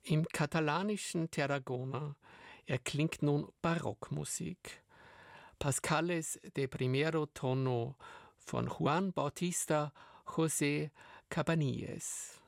Im katalanischen Tarragona erklingt nun Barockmusik. Pascales de Primero Tono von Juan Bautista José Cabanilles.